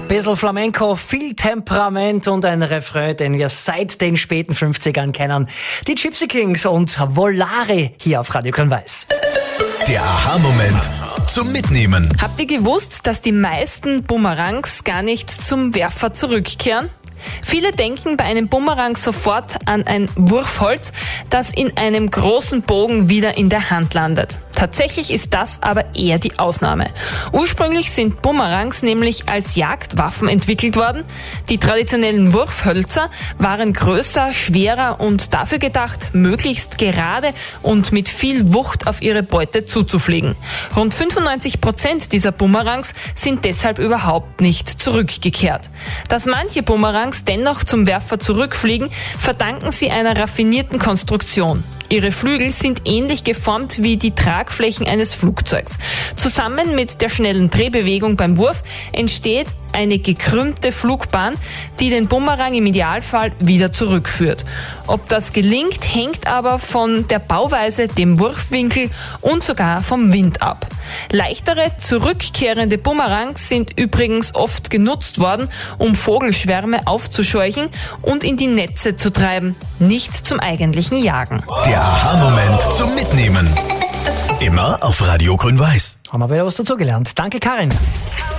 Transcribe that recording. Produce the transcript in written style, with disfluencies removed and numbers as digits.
Bisschen Flamenco, viel Temperament und ein Refrain, den wir seit den späten 50ern kennen. Die Gypsy Kings und Volare hier auf Radio Grün-Weiß. Der Aha-Moment zum Mitnehmen. Habt ihr gewusst, dass die meisten Bumerangs gar nicht zum Werfer zurückkehren? Viele denken bei einem Bumerang sofort an ein Wurfholz, das in einem großen Bogen wieder in der Hand landet. Tatsächlich ist das aber eher die Ausnahme. Ursprünglich sind Bumerangs nämlich als Jagdwaffen entwickelt worden. Die traditionellen Wurfhölzer waren größer, schwerer und dafür gedacht, möglichst gerade und mit viel Wucht auf ihre Beute zuzufliegen. Rund 95% dieser Bumerangs sind deshalb überhaupt nicht zurückgekehrt. Dass manche Bumerangs dennoch zum Werfer zurückfliegen, verdanken sie einer raffinierten Konstruktion. Ihre Flügel sind ähnlich geformt wie die Tragflächen eines Flugzeugs. Zusammen mit der schnellen Drehbewegung beim Wurf entsteht eine gekrümmte Flugbahn, die den Bumerang im Idealfall wieder zurückführt. Ob das gelingt, hängt aber von der Bauweise, dem Wurfwinkel und sogar vom Wind ab. Leichtere, zurückkehrende Bumerangs sind übrigens oft genutzt worden, um Vogelschwärme aufzuscheuchen und in die Netze zu treiben, nicht zum eigentlichen Jagen. Der Aha-Moment zum Mitnehmen. Immer auf Radio Grün-Weiß. Haben wir wieder was dazugelernt. Danke, Karin.